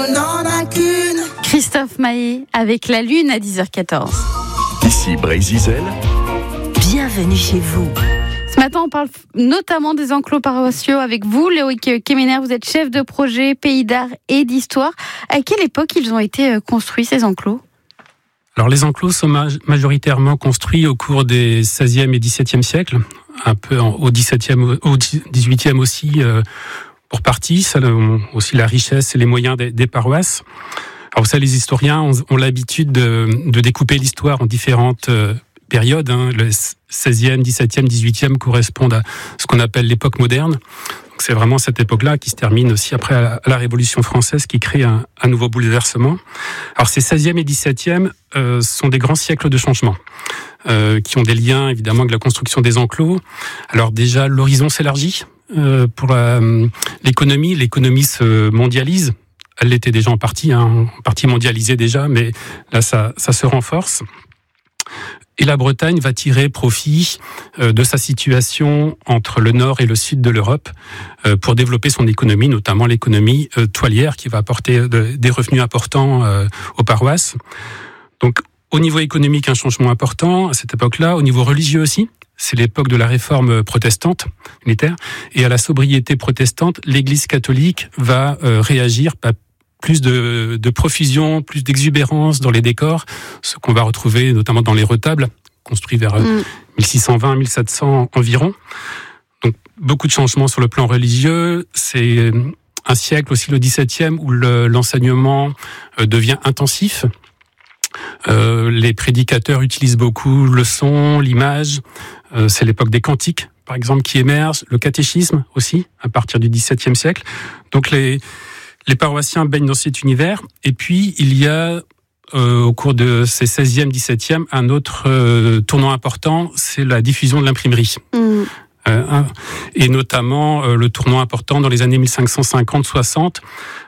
Christophe Maé avec La Lune à 10h14. Ici Brésil. Bienvenue chez vous. Ce matin, on parle notamment des enclos paroissiaux avec vous, Loïc Kemener. Vous êtes chef de projet Pays d'art et d'histoire. À quelle époque ils ont été construits, ces enclos ? Alors, les enclos sont majoritairement construits au cours des 16e et 17e siècles, un peu au 17e, au 18e aussi, pour partie. Ça aussi la richesse et les moyens des paroisses. Alors, vous savez, les historiens ont l'habitude de découper l'histoire en différentes périodes. Le 16e, 17e, 18e correspondent à ce qu'on appelle l'époque moderne. Donc, c'est vraiment cette époque-là qui se termine aussi après la Révolution française, qui crée un nouveau bouleversement. Alors, ces 16e et 17e sont des grands siècles de changement, qui ont des liens évidemment avec la construction des enclos. Alors déjà, l'horizon s'élargit pour l'économie. L'économie se mondialise. Elle l'était déjà en partie mondialisée déjà, mais là, ça se renforce. Et la Bretagne va tirer profit de sa situation entre le nord et le sud de l'Europe pour développer son économie, notamment l'économie toilière qui va apporter des revenus importants aux paroisses. Donc, au niveau économique, un changement important à cette époque-là. Au niveau religieux aussi, c'est l'époque de la réforme protestante, unitaire. Et à la sobriété protestante, l'Église catholique va réagir par plus de profusion, plus d'exubérance dans les décors, ce qu'on va retrouver notamment dans les retables, construits vers 1620-1700 environ. Donc, beaucoup de changements sur le plan religieux. C'est un siècle aussi, le 17e, où l'enseignement devient intensif. Les prédicateurs utilisent beaucoup le son, l'image. C'est l'époque des cantiques, par exemple, qui émergent. Le catéchisme aussi, à partir du XVIIe siècle. Donc, les paroissiens baignent dans cet univers. Et puis, il y a, au cours de ces 16e, 17e, un autre tournant important, c'est la diffusion de l'imprimerie. Et notamment le tournant important dans les années 1550-60,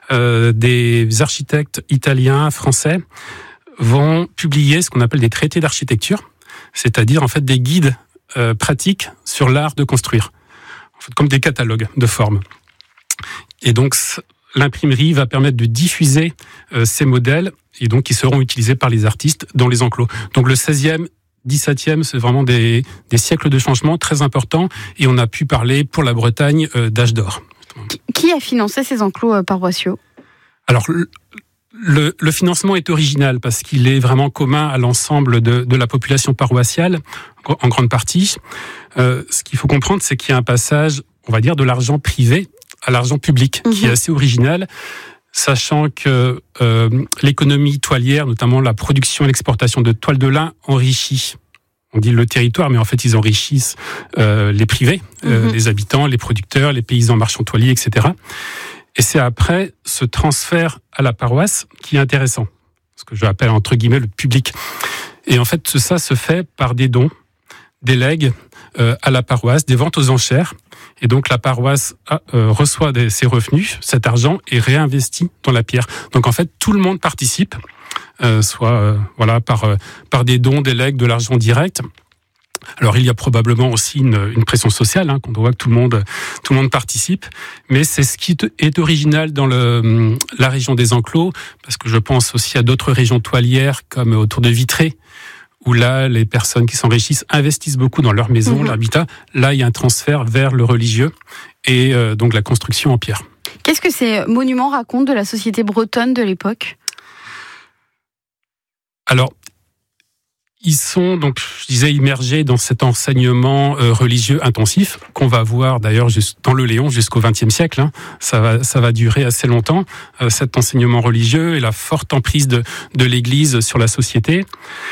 des architectes italiens, français, vont publier ce qu'on appelle des traités d'architecture, c'est-à-dire en fait des guides pratiques sur l'art de construire, en fait, comme des catalogues de formes. Et donc, l'imprimerie va permettre de diffuser ces modèles et donc qui seront utilisés par les artistes dans les enclos. Donc le 16e, 17e, c'est vraiment des siècles de changement très importants et on a pu parler pour la Bretagne d'âge d'or. Qui a financé ces enclos paroissiaux ? Alors, le financement est original parce qu'il est vraiment commun à l'ensemble de la population paroissiale, en grande partie. Ce qu'il faut comprendre, c'est qu'il y a un passage, on va dire, de l'argent privé à l'argent public, qui est assez original, sachant que l'économie toilière, notamment la production et l'exportation de toiles de lin, enrichit, on dit le territoire, mais en fait ils enrichissent les privés, les habitants, les producteurs, les paysans marchands toiliers, etc. Et c'est après ce transfert à la paroisse qui est intéressant, ce que j'appelle entre guillemets le public. Et en fait, ça se fait par des dons, des legs à la paroisse, des ventes aux enchères. Et donc la paroisse reçoit ses revenus, cet argent, est réinvesti dans la pierre. Donc en fait, tout le monde participe, soit par des dons, des legs, de l'argent direct. Alors il y a probablement aussi une pression sociale, quand on voit que tout le monde participe. Mais c'est ce qui est original dans la région des enclos, parce que je pense aussi à d'autres régions toilières, comme autour de Vitré, où là, les personnes qui s'enrichissent investissent beaucoup dans leur maison, leur habitat. Là, il y a un transfert vers le religieux et donc la construction en pierre. Qu'est-ce que ces monuments racontent de la société bretonne de l'époque ? Alors, ils sont, donc, je disais, immergés dans cet enseignement religieux intensif qu'on va voir d'ailleurs dans le Léon jusqu'au XXe siècle. Ça va durer assez longtemps, cet enseignement religieux et la forte emprise de l'Église sur la société.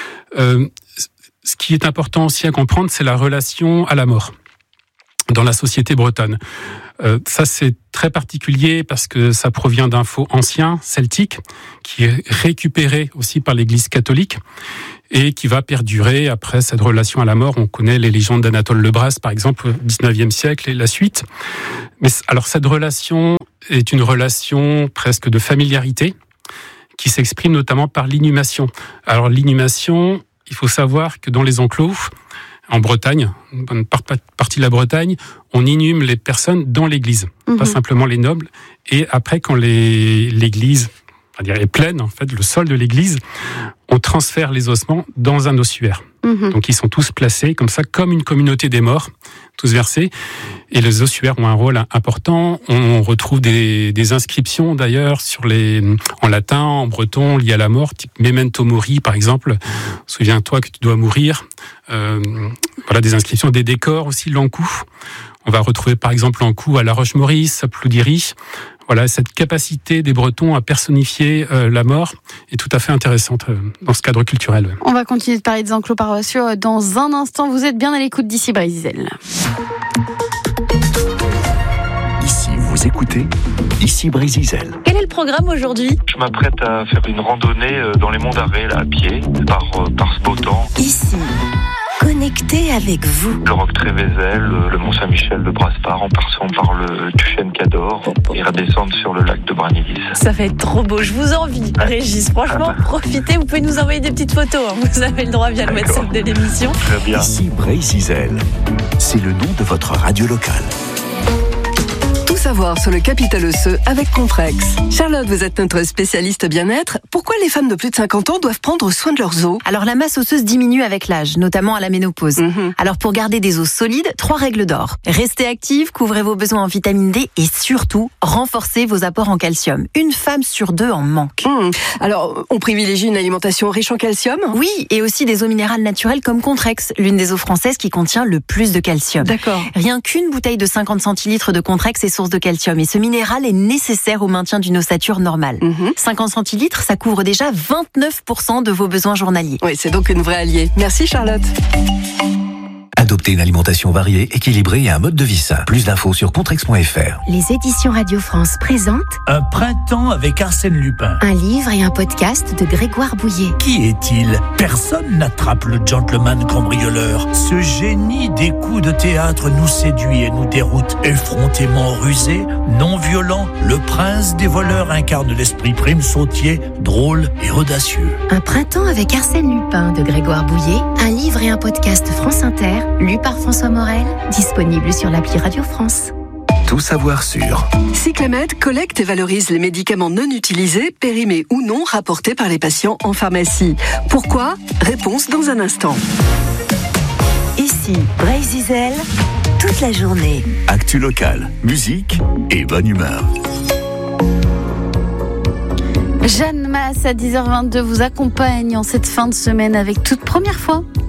Ce qui est important aussi à comprendre, c'est la relation à la mort dans la société bretonne. Ça, c'est très particulier parce que ça provient d'un faux ancien, celtique, qui est récupéré aussi par l'Église catholique et qui va perdurer après cette relation à la mort. On connaît les légendes d'Anatole Le Bras, par exemple, au XIXe siècle et la suite. Mais alors, cette relation est une relation presque de familiarité qui s'exprime notamment par l'inhumation. Alors, l'inhumation, il faut savoir que dans les enclos, en Bretagne, une bonne partie de la Bretagne, on inhume les personnes dans l'église, pas simplement les nobles. Et après, quand l'église est pleine, en fait, le sol de l'église, on transfère les ossements dans un ossuaire. Donc ils sont tous placés comme ça, comme une communauté des morts, tous versés. Et les ossuaires ont un rôle important. On retrouve des inscriptions d'ailleurs en latin, en breton, liées à la mort, type Memento Mori par exemple. Souviens-toi que tu dois mourir. Voilà, des inscriptions, des décors aussi, l'Ankou. On va retrouver par exemple l'Ankou à La Roche-Maurice, à Ploudiry. Voilà, cette capacité des Bretons à personnifier la mort est tout à fait intéressante dans ce cadre culturel. On va continuer de parler des enclos paroissiaux dans un instant. Vous êtes bien à l'écoute d'ici Brésil. Ici, vous écoutez Ici Brésil. Quel est le programme aujourd'hui ? Je m'apprête à faire une randonnée dans les monts d'Arrée, là, à pied, par ce beau temps. Ici, connecté avec vous. Le Roc Trévézel, le Mont Saint-Michel de Brasparts, en passant par le Tuchen Cador et redescendre sur le lac de Branilis. Ça va être trop beau, je vous envie, Régis. Franchement, profitez, vous pouvez nous envoyer des petites photos. Vous avez le droit via le WhatsApp de l'émission. Très bien. Ici Brésil. C'est le nom de votre radio locale. Tout savoir sur le capital osseux avec Comprex. Charlotte, vous êtes notre spécialiste bien-être. Pourquoi les femmes de plus de 50 ans doivent prendre soin de leurs os ? Alors la masse osseuse diminue avec l'âge, notamment à la ménopause. Alors pour garder des os solides, 3 règles d'or. Restez active, couvrez vos besoins en vitamine D et surtout, renforcez vos apports en calcium. Une femme sur 2 en manque. Alors, on privilégie une alimentation riche en calcium ? Oui, et aussi des eaux minérales naturelles comme Contrex, l'une des eaux françaises qui contient le plus de calcium. D'accord. Rien qu'une bouteille de 50 centilitres de Contrex est source de calcium et ce minéral est nécessaire au maintien d'une ossature normale. 50 centilitres, ça couvre déjà 29% de vos besoins journaliers. Oui, c'est donc une vraie alliée. Merci Charlotte. Adopter une alimentation variée, équilibrée et un mode de vie sain. Plus d'infos sur contrex.fr. Les éditions Radio France présentent Un printemps avec Arsène Lupin. un livre et un podcast de Grégoire Bouillet. Qui est-il ? Personne n'attrape le gentleman cambrioleur. Ce génie des coups de théâtre nous séduit et nous déroute. Effrontément rusé, non violent, le prince des voleurs incarne l'esprit prime sautier, drôle et audacieux. Un printemps avec Arsène Lupin de Grégoire Bouillet, un livre et un podcast France Inter, lu par François Morel, disponible sur l'appli Radio France. Tout savoir sur Cyclamed collecte et valorise les médicaments non utilisés, périmés ou non, rapportés par les patients en pharmacie. Pourquoi ? Réponse dans un instant. Ici, Brésil, toute la journée. actu locale, musique et bonne humeur. Jeanne Masse à 10h22 vous accompagne en cette fin de semaine avec toute première fois.